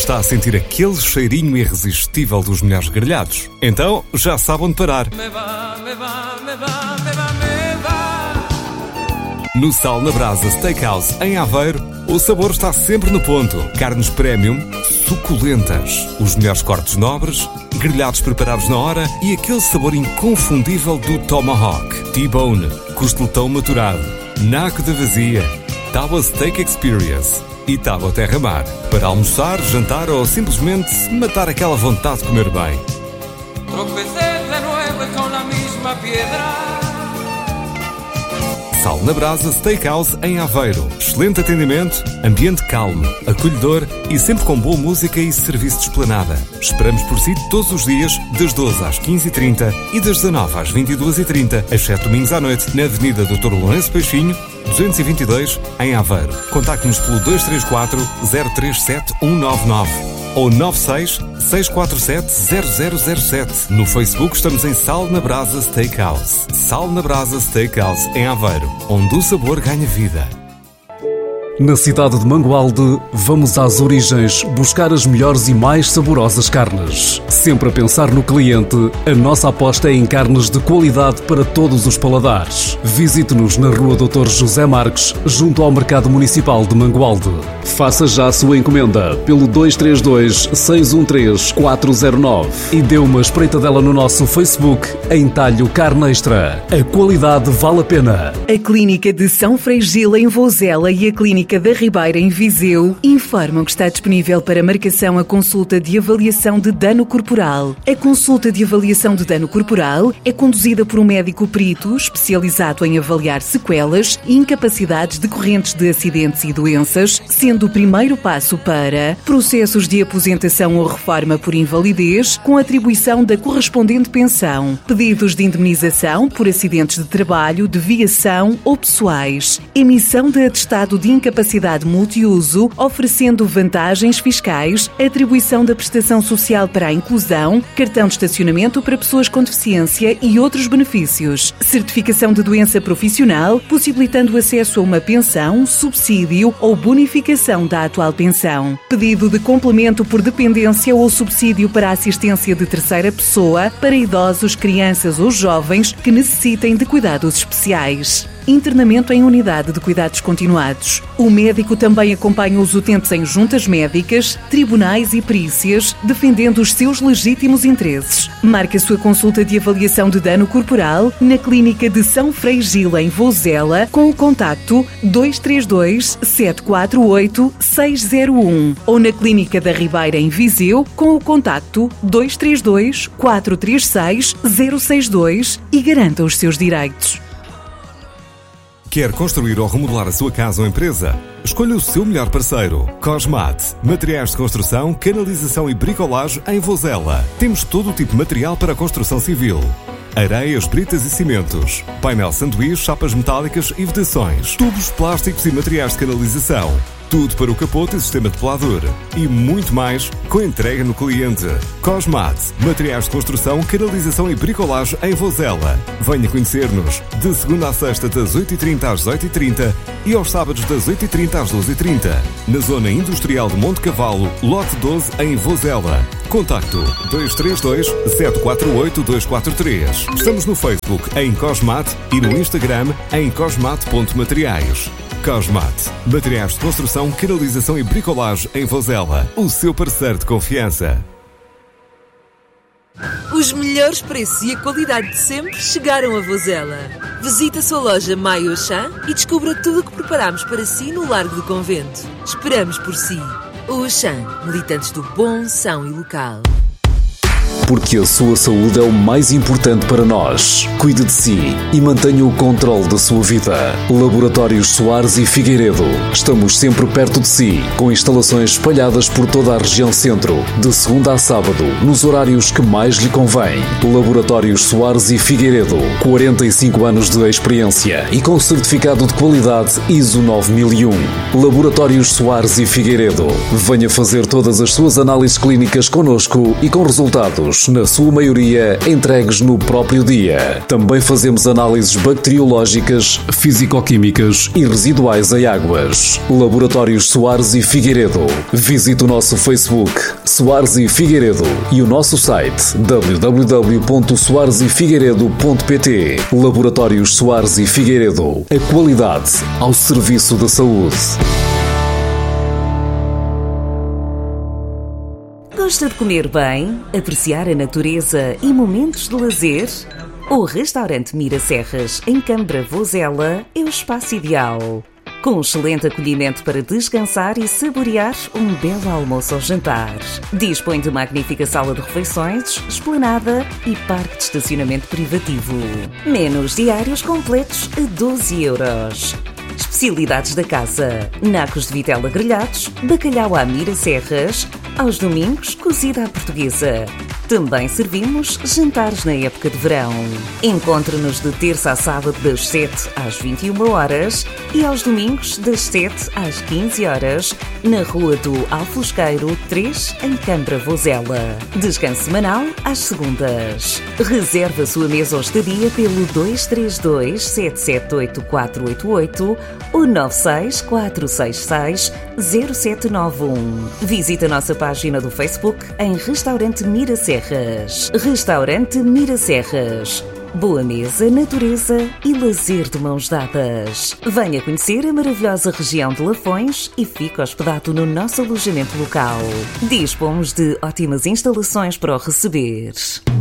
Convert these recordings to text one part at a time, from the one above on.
Está a sentir aquele cheirinho irresistível dos melhores grelhados? Então já sabe onde parar. No Sal na Brasa Steakhouse, em Aveiro, o sabor está sempre no ponto. Carnes premium, suculentas, os melhores cortes nobres, grelhados preparados na hora e aquele sabor inconfundível do Tomahawk, T-bone, costeletão maturado, naco de vazia, tábua Steak Experience e tábua Terra-Mar. Para almoçar, jantar ou simplesmente matar aquela vontade de comer bem. Sal na Brasa Steakhouse em Aveiro. Excelente atendimento, ambiente calmo, acolhedor e sempre com boa música e serviço de esplanada. Esperamos por si todos os dias, das 12 às 15h30 e das 19 às 22h30, exceto domingos à noite, na Avenida Dr. Lourenço Peixinho, 222, em Aveiro. Contacte-nos pelo 234 037 199 ou 96 647 0007. No Facebook estamos em Sal na Brasa Steakhouse. Sal na Brasa Steakhouse em Aveiro, onde o sabor ganha vida. Na cidade de Mangualde, vamos às origens buscar as melhores e mais saborosas carnes. Sempre a pensar no cliente, a nossa aposta é em carnes de qualidade para todos os paladares. Visite-nos na Rua Dr. José Marques, junto ao Mercado Municipal de Mangualde. Faça já a sua encomenda pelo 232-613-409 e dê uma espreitadela no nosso Facebook em Talho Carne Extra. A qualidade vale a pena. A Clínica de São Freigila em Vozela e a Clínica da Ribeira em Viseu informam que está disponível para marcação a consulta de avaliação de dano corporal. A consulta de avaliação de dano corporal é conduzida por um médico perito especializado em avaliar sequelas e incapacidades decorrentes de acidentes e doenças, sendo o primeiro passo para processos de aposentação ou reforma por invalidez com atribuição da correspondente pensão, pedidos de indemnização por acidentes de trabalho, de viação ou pessoais, emissão de atestado de incapacidade multiuso, oferecendo vantagens fiscais, atribuição da prestação social para a inclusão, cartão de estacionamento para pessoas com deficiência e outros benefícios, certificação de doença profissional, possibilitando acesso a uma pensão, subsídio ou bonificação da atual pensão, pedido de complemento por dependência ou subsídio para a assistência de terceira pessoa para idosos, crianças ou jovens que necessitem de cuidados especiais. Internamento em unidade de cuidados continuados. O médico também acompanha os utentes em juntas médicas, tribunais e perícias, defendendo os seus legítimos interesses. Marque a sua consulta de avaliação de dano corporal na Clínica de São Freigila em Vozela com o contacto 232 748 601 ou na Clínica da Ribeira em Viseu com o contacto 232 436 062 e garanta os seus direitos. Quer construir ou remodelar a sua casa ou empresa? Escolha o seu melhor parceiro. Cosmat. Materiais de construção, canalização e bricolagem em Vozela. Temos todo o tipo de material para a construção civil. Areias, britas e cimentos. Painel sanduíche, chapas metálicas e vedações. Tubos plásticos e materiais de canalização. Tudo para o capote e sistema de pelador. E muito mais com entrega no cliente. Cosmat. Materiais de construção, canalização e bricolagem em Vozela. Venha conhecer-nos de segunda à sexta das 8h30 às 18h30 e aos sábados das 8h30 às 12h30. Na zona industrial de Monte Cavalo, lote 12 em Vozela. Contacto 232 748 243. Estamos no Facebook em Cosmat e no Instagram em cosmat.materiais. Cosmat. Materiais de construção, canalização e bricolagem em Vozela. O seu parceiro de confiança. Os melhores preços e a qualidade de sempre chegaram a Vozela. Visite a sua loja Maio Auchan e descubra tudo o que preparamos para si no Largo do Convento. Esperamos por si. O Auchan, militantes do bom, são e local. Porque a sua saúde é o mais importante para nós. Cuide de si e mantenha o controle da sua vida. Laboratórios Soares e Figueiredo. Estamos sempre perto de si, com instalações espalhadas por toda a região centro, de segunda a sábado, nos horários que mais lhe convém. Laboratórios Soares e Figueiredo. 45 anos de experiência e com certificado de qualidade ISO 9001. Laboratórios Soares e Figueiredo. Venha fazer todas as suas análises clínicas connosco e com resultados produtos, na sua maioria entregues no próprio dia. Também fazemos análises bacteriológicas, físico-químicas e residuais em águas. Laboratórios Soares e Figueiredo. Visite o nosso Facebook, Soares e Figueiredo, e o nosso site www.soaresefigueiredo.pt. Laboratórios Soares e Figueiredo. A qualidade ao serviço da saúde. Gosta de comer bem, apreciar a natureza e momentos de lazer? O restaurante Mira Serras, em Câmara Vozela, é o espaço ideal. Com um excelente acolhimento para descansar e saborear um belo almoço ou jantar. Dispõe de magnífica sala de refeições, esplanada e parque de estacionamento privativo. Menus diários completos a 12€. Especialidades da casa: nacos de vitela grelhados, bacalhau à Mira Serras, aos domingos cozida à portuguesa. Também servimos jantares na época de verão. Encontre-nos de terça a sábado das 7 às 21h e aos domingos das 7 às 15h na Rua do Alfosqueiro 3, em Câmara Vozela. Descanso semanal às segundas. Reserve a sua mesa ou estadia pelo 232 778 488 ou 96 466 0791. Visite a nossa página do Facebook em Restaurante Mira Serras. Restaurante Mira Serras. Boa mesa, natureza e lazer de mãos dadas. Venha conhecer a maravilhosa região de Lafões e fique hospedado no nosso alojamento local. Dispomos de ótimas instalações para o receber.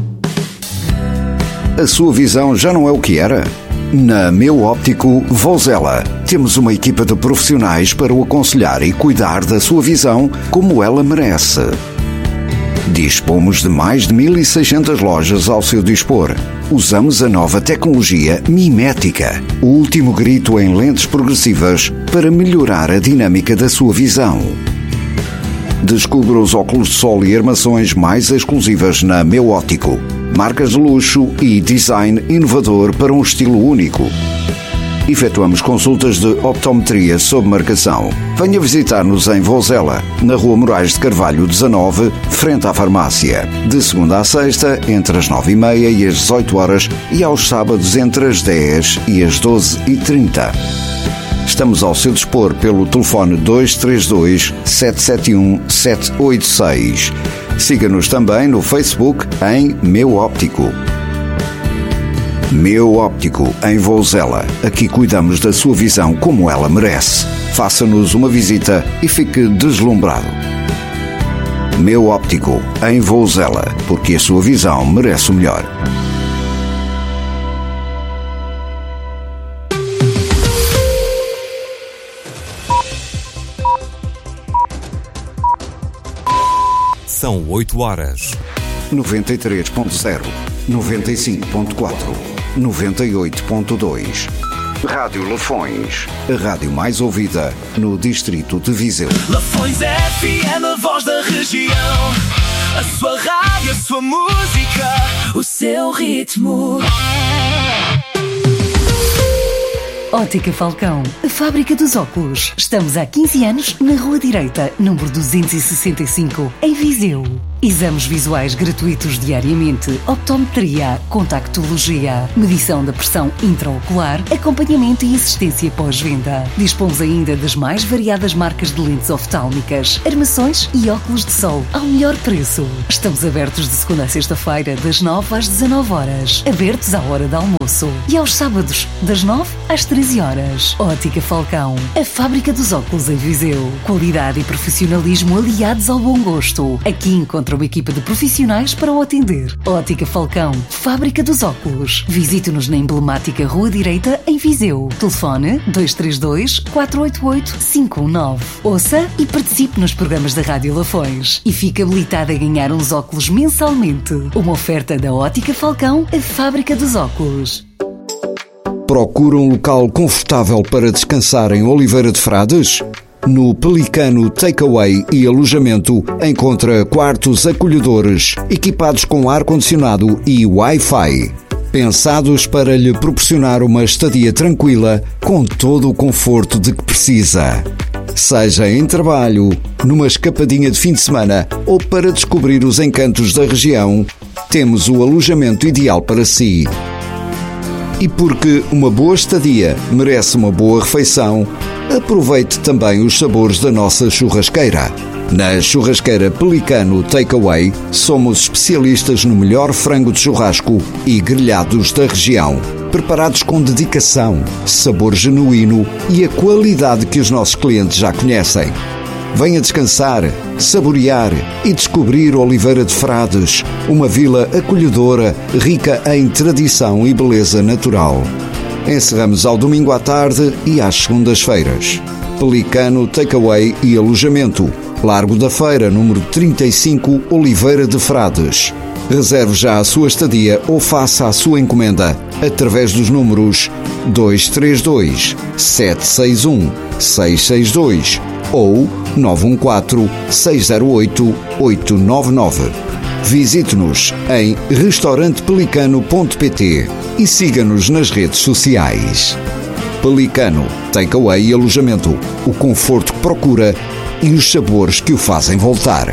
A sua visão já não é o que era? Na Meu Óptico Vozela, temos uma equipa de profissionais para o aconselhar e cuidar da sua visão como ela merece. Dispomos de mais de 1.600 lojas ao seu dispor. Usamos a nova tecnologia mimética, o último grito em lentes progressivas para melhorar a dinâmica da sua visão. Descubra os óculos de sol e armações mais exclusivas na Meu Óptico. Marcas de luxo e design inovador para um estilo único. Efetuamos consultas de optometria sob marcação. Venha visitar-nos em Vozela, na Rua Moraes de Carvalho 19, frente à farmácia. De segunda a sexta, entre as 9h30 e as 18h e aos sábados entre as 10 e as 12h30. Estamos ao seu dispor pelo telefone 232 771 786. Siga-nos também no Facebook em Meu Óptico. Meu Óptico, em Vozela. Aqui cuidamos da sua visão como ela merece. Faça-nos uma visita e fique deslumbrado. Meu Óptico, em Vozela, porque a sua visão merece o melhor. São 8h. 93.0, 95.4, 98.2. Rádio Lafões, a rádio mais ouvida no distrito de Viseu. Lafões FM, a voz da região. A sua rádio, a sua música, o seu ritmo. Ótica Falcão, a fábrica dos óculos. Estamos há 15 anos na Rua Direita, número 265, em Viseu. Exames visuais gratuitos diariamente, optometria, contactologia, medição da pressão intraocular, acompanhamento e assistência pós-venda. Dispomos ainda das mais variadas marcas de lentes oftálmicas, armações e óculos de sol ao melhor preço. Estamos abertos de segunda a sexta-feira, das 9 às 19h, abertos à hora de almoço, e aos sábados, das 9 às 13h. Ótica Falcão, a fábrica dos óculos em Viseu. Qualidade e profissionalismo aliados ao bom gosto. Aqui encontra uma equipa de profissionais para o atender. Ótica Falcão, fábrica dos óculos. Visite-nos na emblemática Rua Direita, em Viseu. Telefone 232 488 519. Ouça e participe nos programas da Rádio Lafões e fique habilitado a ganhar uns óculos mensalmente. Uma oferta da Ótica Falcão, a fábrica dos óculos. Procura um local confortável para descansar em Oliveira de Frades? No Pelicano Takeaway e Alojamento encontra quartos acolhedores equipados com ar-condicionado e Wi-Fi, pensados para lhe proporcionar uma estadia tranquila com todo o conforto de que precisa. Seja em trabalho, numa escapadinha de fim de semana ou para descobrir os encantos da região, temos o alojamento ideal para si. E porque uma boa estadia merece uma boa refeição, aproveite também os sabores da nossa churrasqueira. Na Churrasqueira Pelicano Takeaway, somos especialistas no melhor frango de churrasco e grelhados da região. Preparados com dedicação, sabor genuíno e a qualidade que os nossos clientes já conhecem. Venha descansar, saborear e descobrir Oliveira de Frades, uma vila acolhedora, rica em tradição e beleza natural. Encerramos ao domingo à tarde e às segundas-feiras. Pelicano Takeaway e Alojamento. Largo da Feira, número 35, Oliveira de Frades. Reserve já a sua estadia ou faça a sua encomenda através dos números 232 761 662 ou 914 608 899. Visite-nos em restaurantepelicano.pt e siga-nos nas redes sociais. Pelicano, Takeaway e Alojamento. O conforto que procura e os sabores que o fazem voltar.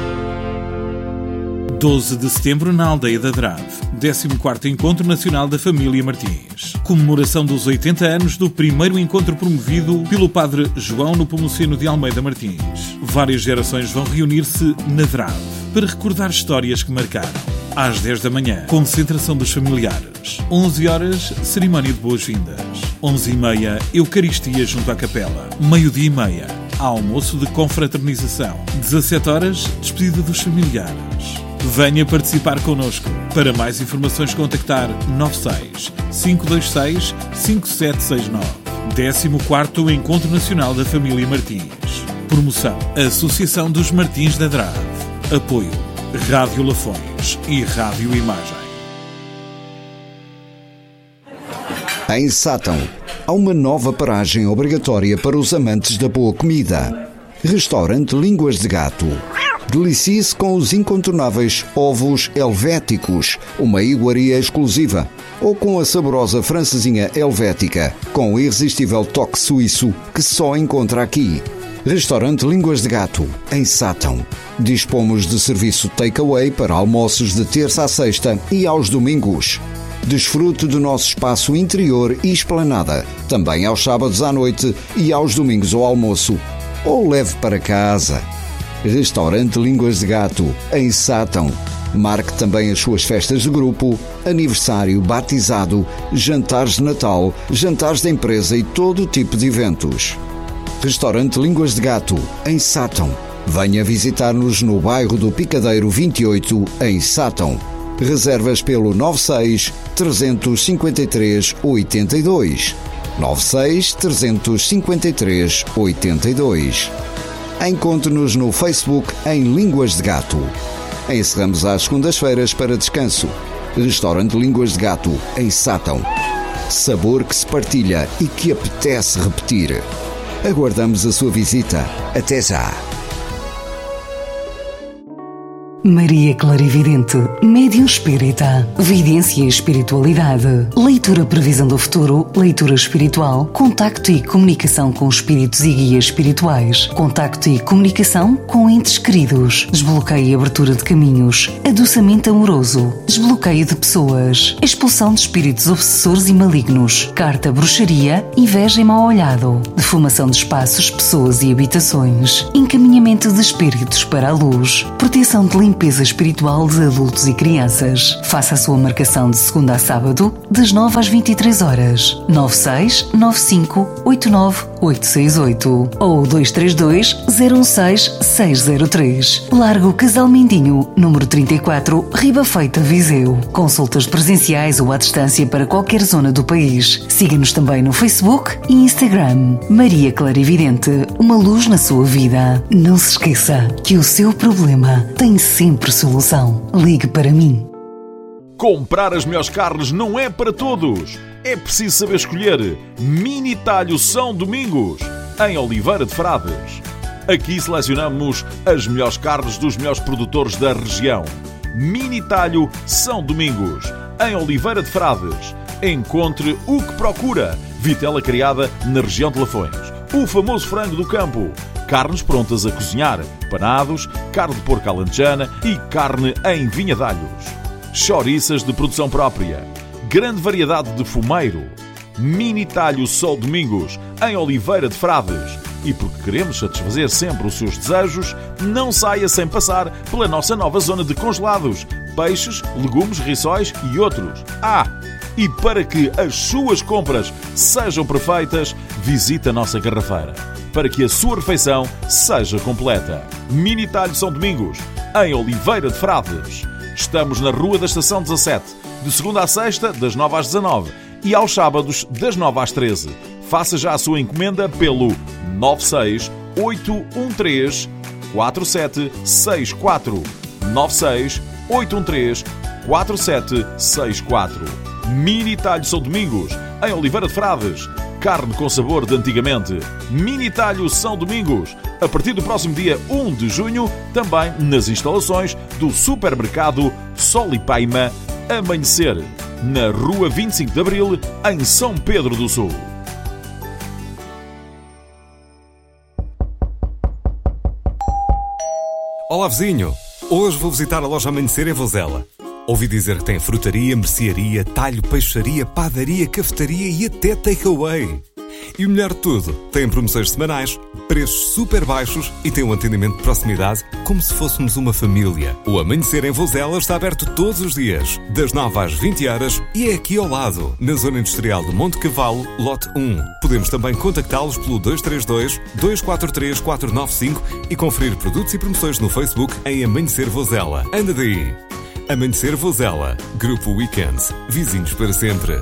12 de setembro na Aldeia da Drave, 14º Encontro Nacional da Família Martins. Comemoração dos 80 anos do primeiro encontro promovido pelo Padre João Nepomuceno de Almeida Martins. Várias gerações vão reunir-se na Drave para recordar histórias que marcaram. Às 10 da manhã, concentração dos familiares. 11 horas, cerimónia de boas-vindas. 11h30, Eucaristia junto à capela. 12h30, almoço de confraternização. 17 horas, despedida dos familiares. Venha participar connosco. Para mais informações, contactar 96 526 5769. 14º Encontro Nacional da Família Martins. Promoção: Associação dos Martins da Drave. Apoio: Rádio Lafões e Rádio Imagem. Em Sátão, há uma nova paragem obrigatória para os amantes da boa comida. Restaurante Línguas de Gato. Delicie-se com os incontornáveis ovos helvéticos, uma iguaria exclusiva, ou com a saborosa francesinha helvética, com o irresistível toque suíço que só encontra aqui. Restaurante Línguas de Gato, em Sátão. Dispomos de serviço takeaway para almoços de terça a sexta e aos domingos. Desfrute do nosso espaço interior e esplanada, também aos sábados à noite e aos domingos ao almoço. Ou leve para casa. Restaurante Línguas de Gato, em Sátão. Marque também as suas festas de grupo, aniversário, batizado, jantares de Natal, jantares de empresa e todo tipo de eventos. Restaurante Línguas de Gato, em Sátão. Venha visitar-nos no bairro do Picadeiro 28, em Sátão. Reservas pelo 96 353 82. 96 353 82. Encontre-nos no Facebook em Línguas de Gato. Encerramos às segundas-feiras para descanso. Restaurante Línguas de Gato, em Sátão. Sabor que se partilha e que apetece repetir. Aguardamos a sua visita. Até já! Maria Clarividente, médium espírita, vidência e espiritualidade, leitura previsão do futuro, leitura espiritual, contacto e comunicação com espíritos e guias espirituais, contacto e comunicação com entes queridos, desbloqueio e abertura de caminhos, adoçamento amoroso, desbloqueio de pessoas, expulsão de espíritos obsessores e malignos, carta bruxaria, inveja e mau olhado, defumação de espaços, pessoas e habitações, encaminhamento de espíritos para a luz, proteção de limpeza espiritual de adultos e crianças. Faça a sua marcação de segunda a sábado, das 9 às 23 horas. 96 95 89 868 ou 232 016 603. Largo Casal Mindinho, número 34, Riba Feita, Viseu. Consultas presenciais ou à distância para qualquer zona do país. Siga-nos também no Facebook e Instagram. Maria Clarividente, uma luz na sua vida. Não se esqueça que o seu problema tem sempre solução. Ligue para mim. Comprar as melhores carnes não é para todos. É preciso saber escolher. Mini Talho São Domingos, em Oliveira de Frades. Aqui selecionamos as melhores carnes dos melhores produtores da região. Mini Talho São Domingos, em Oliveira de Frades. Encontre o que procura. Vitela criada na região de Lafões. O famoso frango do campo. Carnes prontas a cozinhar, panados, carne de porco alentejana e carne em vinha de alhos. chouriças de produção própria, grande variedade de fumeiro, mini talho Sol Domingos, em Oliveira de Frades. E porque queremos satisfazer sempre os seus desejos, não saia sem passar pela nossa nova zona de congelados, peixes, legumes, rissóis e outros. E para que as suas compras sejam perfeitas, visite a nossa garrafeira, para que a sua refeição seja completa. Mini Talho São Domingos, em Oliveira de Frades. Estamos na Rua da Estação 17, de segunda à sexta, das 9 às 19, e aos sábados, das 9 às 13. Faça já a sua encomenda pelo 968134764. 968134764. Mini Talho São Domingos, em Oliveira de Frades. Carne com sabor de antigamente. Mini Talho São Domingos. A partir do próximo dia 1 de junho, também nas instalações do supermercado Sol e Paima Amanhecer, na Rua 25 de Abril, em São Pedro do Sul. Olá, vizinho. Hoje vou visitar a loja Amanhecer em Vozela. Ouvi dizer que tem frutaria, mercearia, talho, peixaria, padaria, cafetaria e até takeaway. E o melhor de tudo, tem promoções semanais, preços super baixos e tem um atendimento de proximidade como se fôssemos uma família. O Amanhecer em Vozela está aberto todos os dias, das 9 às 20 horas e é aqui ao lado, na zona industrial de Monte Cavalo, lote 1. Podemos também contactá-los pelo 232-243-495 e conferir produtos e promoções no Facebook em Amanhecer Vozela. Anda daí! Amanhecer Vozela. Grupo Weekend. Vizinhos para sempre.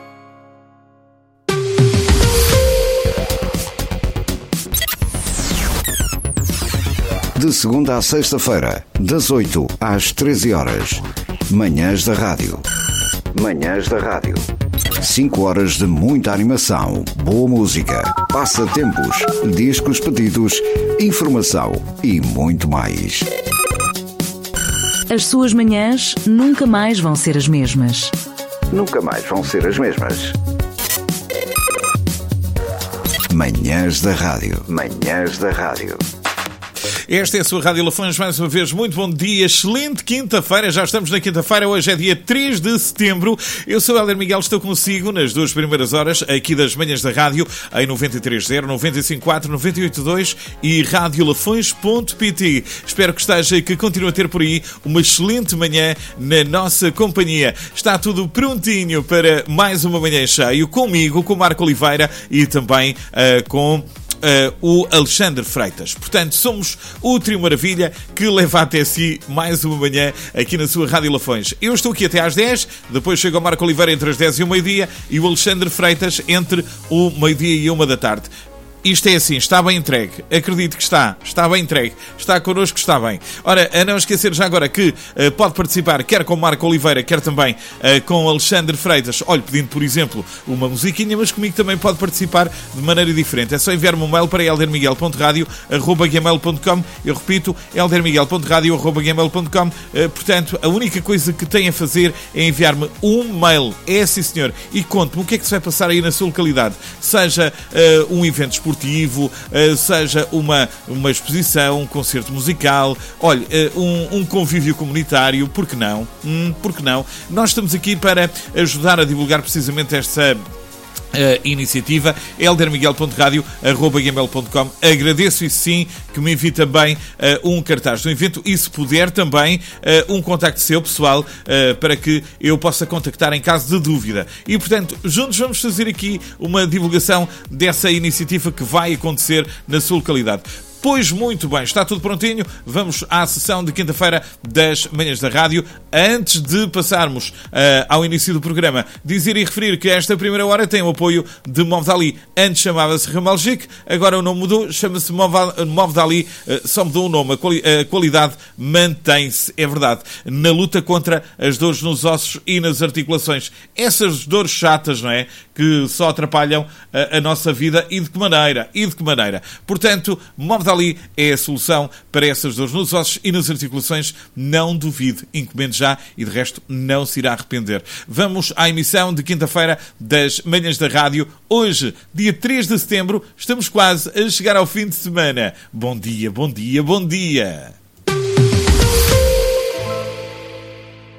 De segunda à sexta-feira, das 8 às 13 horas. Manhãs da Rádio. Manhãs da Rádio. 5 horas de muita animação, boa música, passatempos, discos pedidos, informação e muito mais. As suas manhãs nunca mais vão ser as mesmas. Nunca mais vão ser as mesmas. Manhãs da Rádio. Manhãs da Rádio. Esta é a sua Rádio Lafões, mais uma vez, muito bom dia, excelente quinta-feira, já estamos na quinta-feira, hoje é dia 3 de setembro, eu sou o Hélder Miguel, estou consigo nas duas primeiras horas, aqui das Manhãs da Rádio, em 93.0, 95.4, 98.2 e radiolafões.pt. Espero que continue a ter por aí uma excelente manhã na nossa companhia. Está tudo prontinho para mais uma manhã cheio, comigo, com o Marco Oliveira e também com o Alexandre Freitas. Portanto, somos o Trio Maravilha que leva até si mais uma manhã aqui na sua Rádio Lafões. Eu estou aqui até às 10, depois chega o Marco Oliveira entre as 10 e o meio-dia e o Alexandre Freitas entre o meio-dia e 1 da tarde. Isto é assim, está bem entregue. Acredito que está bem entregue. Está connosco, está bem. Ora, a não esquecer já agora que pode participar quer com Marco Oliveira, quer também com Alexandre Freitas. Olhe, pedindo, por exemplo, uma musiquinha, mas comigo também pode participar de maneira diferente. É só enviar-me um mail para eldermiguel.radio@gmail.com. Eu repito, eldermiguel.radio@gmail.com. Portanto, a única coisa que tem a fazer é enviar-me um mail. É, sim, senhor. E conte-me o que é que se vai passar aí na sua localidade. Seja um evento esportivo, seja uma exposição, um concerto musical, olha, um convívio comunitário, por que não? Por que não? Nós estamos aqui para ajudar a divulgar precisamente esta iniciativa, eldermiguel.radio@gmail.com. Agradeço isso sim, que me envie também um cartaz do evento e, se puder, também um contacto seu pessoal para que eu possa contactar em caso de dúvida. E, portanto, juntos vamos fazer aqui uma divulgação dessa iniciativa que vai acontecer na sua localidade. Pois muito bem, está tudo prontinho. Vamos à sessão de quinta-feira das Manhãs da Rádio. Antes de passarmos ao início do programa, dizer e referir que esta primeira hora tem o apoio de Movdali. Antes chamava-se Ramalgic, agora o nome mudou, chama-se Movdali, só mudou o nome, a qualidade mantém-se, é verdade, na luta contra as dores nos ossos e nas articulações. Essas dores chatas, não é? Que só atrapalham a nossa vida e de que maneira? Portanto, Movdali é a solução para essas dores nos ossos e nas articulações. Não duvide, encomende já e de resto não se irá arrepender. Vamos à emissão de quinta-feira das Manhãs da Rádio. Hoje, dia 3 de setembro, estamos quase a chegar ao fim de semana. Bom dia, bom dia, bom dia!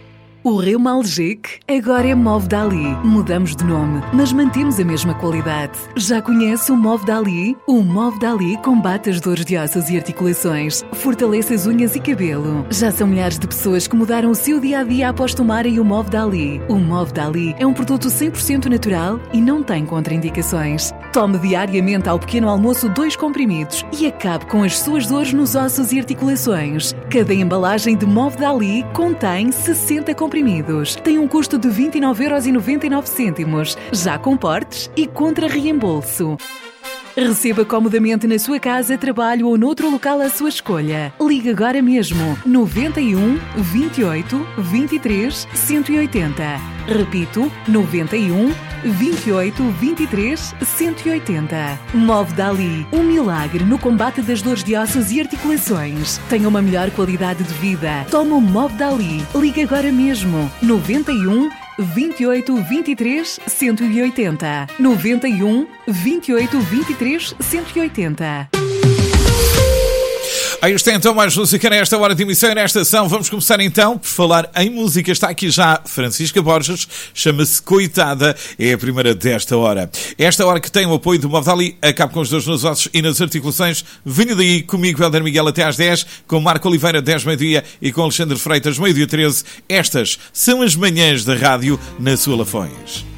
O Reumalgic agora é Movdali. Mudamos de nome, mas mantemos a mesma qualidade. Já conhece o Movdali? O Movdali combate as dores de ossos e articulações, fortalece as unhas e cabelo. Já são milhares de pessoas que mudaram o seu dia-a-dia após tomarem o Movdali. O Movdali é um produto 100% natural e não tem contraindicações. Tome diariamente ao pequeno almoço 2 comprimidos e acabe com as suas dores nos ossos e articulações. Cada embalagem de Movdali contém 60 comprimidos. Tem um custo de 29,99€, já com portes e contra reembolso. Receba comodamente na sua casa, trabalho ou noutro local à sua escolha. Ligue agora mesmo 91 28 23 180. Repito, 91 28 23 180. Movdali, um milagre no combate das dores de ossos e articulações. Tenha uma melhor qualidade de vida. Toma o Movdali. Ligue agora mesmo 91 28 23 180. 91 28 23 180. Aí está então mais música nesta hora de emissão e nesta ação. Vamos começar então por falar em música. Está aqui já Francisca Borges, chama-se Coitada, é a primeira desta hora. Esta hora que tem o apoio do Movdali, acaba com os dores nos ossos e nas articulações. Venha daí comigo, Helder Miguel, até às 10, com Marco Oliveira, 10 meio-dia, e com Alexandre Freitas, meio-dia 13. Estas são as manhãs da rádio na sua Lafões.